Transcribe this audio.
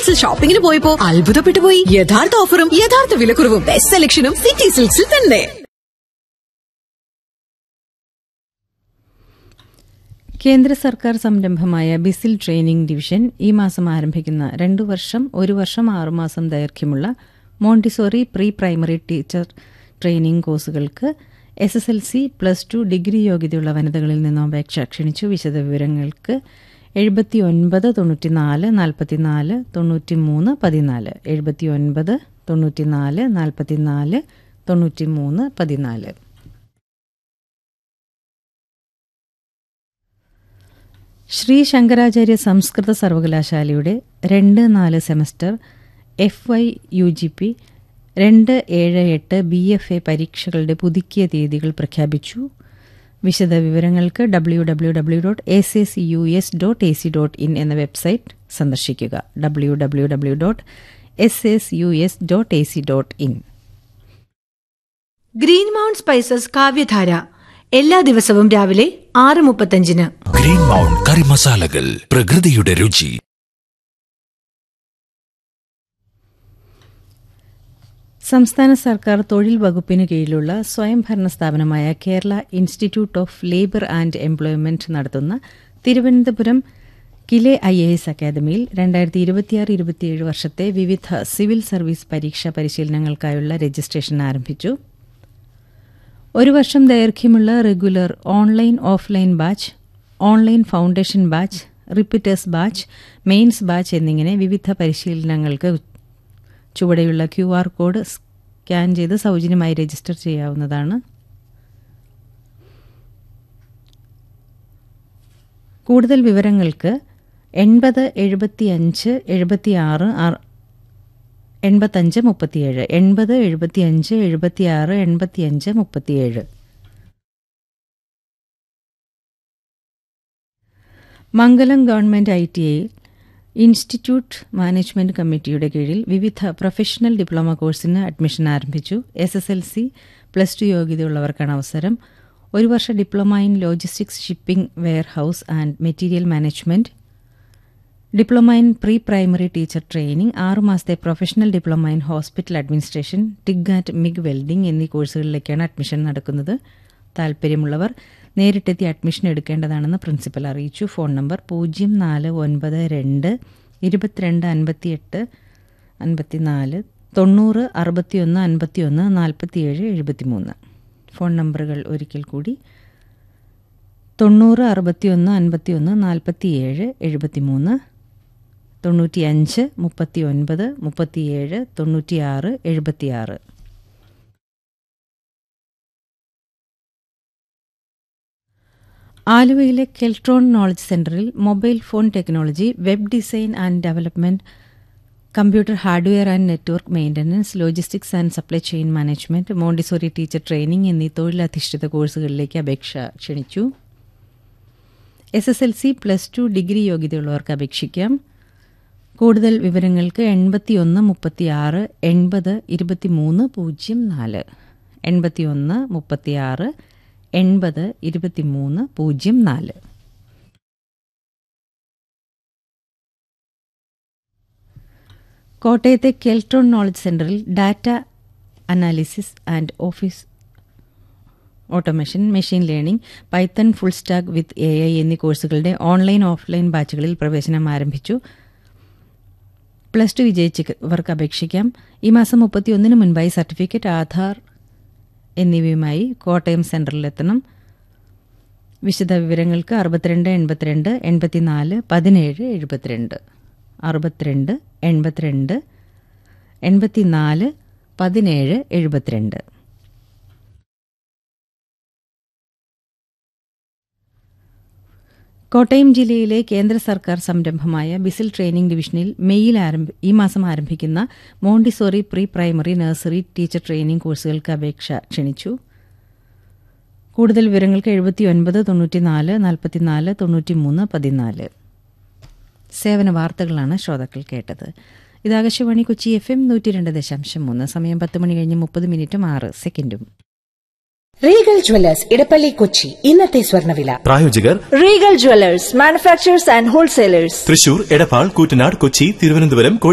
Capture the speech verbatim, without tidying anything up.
സിൽക്സിൽ ഷോപ്പിംഗിന് പോയപ്പോ അത്ഭുതപ്പെട്ടു പോയി. യഥാർത്ഥ ഓഫറും യഥാർത്ഥ വിലക്കുറവും ബെസ്റ്റ് സെലക്ഷനും സിറ്റി സിൽക്സിൽ തന്നെ. കേന്ദ്ര സർക്കാർ സംരംഭമായ ബിസിൽ ട്രെയിനിംഗ് ഡിവിഷൻ ഈ മാസം ആരംഭിക്കുന്ന രണ്ടു വർഷം ഒരു വർഷം ആറുമാസം ദൈർഘ്യമുള്ള Montessori pre primary teacher training കോഴ്സുകൾക്ക് S S L C plus two degree യോഗ്യതയുള്ള വനിതകളിൽ നിന്നും അപേക്ഷ ക്ഷണിച്ചു. വിശദവിവരങ്ങൾക്ക് എഴുപത്തി ഒൻപത് തൊണ്ണൂറ്റി നാല് നാൽപ്പത്തി നാല് തൊണ്ണൂറ്റി മൂന്ന് പതിനാല് എഴുപത്തി ഒൻപത് തൊണ്ണൂറ്റി നാല് നാൽപ്പത്തി നാല് തൊണ്ണൂറ്റി മൂന്ന് പതിനാല്. ശ്രീ ശങ്കരാചാര്യ സംസ്കൃത സർവകലാശാലയുടെ രണ്ട് നാല് semester F why you G P രണ്ട് ഏഴ് എട്ട് ബി എഫ് എ പരീക്ഷകളുടെ പുതുക്കിയ തീയതികൾ പ്രഖ്യാപിച്ചു. വിശദവിവരങ്ങൾക്ക് W W W dot S S U S dot A C dot in എന്ന വെബ്സൈറ്റ് സന്ദർശിക്കുക. W W W dot S S U S dot A C dot in. Green mount spices കാവ്യധാര എല്ലാ ദിവസവും രാവിലെ ആറ് മുപ്പത്തഞ്ചിന്. ഗ്രീൻ മൗണ്ട് കറി മസാലകൾ, പ്രകൃതിയുടെ രുചി. സംസ്ഥാന സർക്കാർ തൊഴിൽ വകുപ്പിന് കീഴിലുള്ള സ്വയംഭരണ സ്ഥാപനമായ Kerala institute of labour and employment നടത്തുന്ന തിരുവനന്തപുരം കിലെ ഐ എ എസ് അക്കാദമിയിൽ രണ്ടായിരത്തി ഇരുപത്തിയാറ് ഇരുപത്തിയേഴ് വർഷത്തെ വിവിധ സിവിൽ സർവീസ് പരീക്ഷാ പരിശീലനങ്ങൾക്കായുള്ള രജിസ്ട്രേഷൻ ആരംഭിച്ചു. ഒരു വർഷം ദൈർഘ്യമുള്ള regular online offline batch, online foundation batch, repeaters batch, mains batch എന്നിങ്ങനെ വിവിധ പരിശീലനങ്ങൾക്ക് ചുവടെയുള്ള ക്യു ആർ കോഡ് സ്കാൻ ചെയ്ത് സൗജന്യമായി രജിസ്റ്റർ ചെയ്യാവുന്നതാണ്. കൂടുതൽ വിവരങ്ങൾക്ക് എൺപത് എഴുപത്തി അഞ്ച് എഴുപത്തി ആറ് എൺപത്തഞ്ച് മുപ്പത്തിയേഴ് എൺപത് എഴുപത്തി അഞ്ച് എഴുപത്തി ആറ് എൺപത്തിയഞ്ച് മുപ്പത്തിയേഴ്. മംഗലം ഗവൺമെന്റ് ഐ ടി ഐയിൽ ഇൻസ്റ്റിറ്റ്യൂട്ട് മാനേജ്മെന്റ് കമ്മിറ്റിയുടെ കീഴിൽ വിവിധ പ്രൊഫഷണൽ ഡിപ്ലോമ കോഴ്സിന് അഡ്മിഷൻ ആരംഭിച്ചു. S S L C plus two യോഗ്യതയുള്ളവർക്കാണ് അവസരം. ഒരു വർഷ diploma in logistics, shipping, wear house and material management, diploma in pre primary teacher training, ആറുമാസത്തെ professional diploma in hospital administration, TIG and MiG welding എന്നീ കോഴ്സുകളിലേക്കാണ് admission നടക്കുന്നത്. താൽപ്പര്യമുള്ളവർ നേരിട്ടെത്തി admission എടുക്കേണ്ടതാണെന്ന് principal അറിയിച്ചു. Phone number പൂജ്യം നാല് ഒൻപത് രണ്ട് ഇരുപത്തിരണ്ട് അൻപത്തിയെട്ട് അൻപത്തിനാല് തൊണ്ണൂറ് അറുപത്തിയൊന്ന് അൻപത്തിയൊന്ന് നാൽപ്പത്തിയേഴ് എഴുപത്തിമൂന്ന്. ഫോൺ നമ്പറുകൾ ഒരിക്കൽ കൂടി തൊണ്ണൂറ് അറുപത്തിയൊന്ന് അൻപത്തിയൊന്ന് നാൽപ്പത്തിയേഴ് എഴുപത്തിമൂന്ന്, തൊണ്ണൂറ്റിയഞ്ച് മുപ്പത്തി ഒൻപത് മുപ്പത്തിയേഴ് തൊണ്ണൂറ്റിയാറ് എഴുപത്തിയാറ്. ആലുവയിലെ കെൽട്രോൺ നോളജ് സെന്ററിൽ mobile phone technology, web design and development, computer hardware and network maintenance, logistics and supply chain management, Montessori teacher training എന്നീ തൊഴിലധിഷ്ഠിത കോഴ്സുകളിലേക്ക് അപേക്ഷ ക്ഷണിച്ചു. S S L C plus two degree യോഗ്യതയുള്ളവർക്ക് അപേക്ഷിക്കാം. കൂടുതൽ വിവരങ്ങൾക്ക് എൺപത്തിയൊന്ന് മുപ്പത്തിയാറ് എൺപത് ഇരുപത്തിമൂന്ന് പൂജ്യം നാല് എൺപത്തിയൊന്ന് മുപ്പത്തിയാറ് എൺപത് ഇരുപത്തിമൂന്ന് പൂജ്യം നാല്. കോട്ടയത്തെ കെൽട്രോൺ നോളജ് സെന്ററിൽ data analysis and office automation, machine learning, Python full stack with a I എന്നീ കോഴ്സുകളുടെ ഓൺലൈൻ ഓഫ്ലൈൻ ബാച്ചുകളിൽ പ്രവേശനം ആരംഭിച്ചു. പ്ലസ് ടു വിജയിച്ചവർക്ക് അപേക്ഷിക്കാം. ഈ മാസം മുപ്പത്തിയൊന്നിന് മുൻപായി സർട്ടിഫിക്കറ്റ്, ആധാർ എന്നിവയുമായി കോട്ടയം സെന്ററിലെത്തണം. വിശദവിവരങ്ങൾക്ക് അറുപത്തിരണ്ട് എൺപത്തിരണ്ട് എൺപത്തിനാല് പതിനേഴ് എഴുപത്തിരണ്ട് അറുപത്തിരണ്ട് എൺപത്തിരണ്ട് എൺപത്തിനാല് പതിനേഴ് എഴുപത്തിരണ്ട്. കോട്ടയം ജില്ലയിലെ കേന്ദ്ര സർക്കാർ സംരംഭമായ ബിസിൽ ട്രെയിനിംഗ് ഡിവിഷനിൽ മെയ്യിൽ ഈ മാസം ആരംഭിക്കുന്ന Montessori pre primary nursery teacher training കോഴ്സുകൾക്ക് അപേക്ഷ ക്ഷണിച്ചു. കൂടുതൽ വിവരങ്ങൾക്ക് എഴുപത്തി ഒൻപത് തൊണ്ണൂറ്റിനാല് നാൽപ്പത്തിനാല് തൊണ്ണൂറ്റിമൂന്ന് പതിനാല്. സേവന വാർത്തകളാണ് ശ്രോതാക്കൾ കേട്ടത്. ഇത് ആകാശവാണി കൊച്ചി എഫ് എം നൂറ്റി രണ്ട് ദശാംശം മൂന്ന്. സമയം പത്ത് മണി കഴിഞ്ഞ് മുപ്പത് മിനിറ്റും ആറ് സെക്കൻഡും. റീഗൽ ജ്വല്ലേഴ്സ് ഇടപ്പള്ളി കൊച്ചി ഇന്നത്തെ സ്വർണ്ണവില. പ്രായോജകർ Regal Jewellers manufacturers and wholesalers, Thrissur, Edappal, Koottanad, Kochi, Thiruvananthapuram,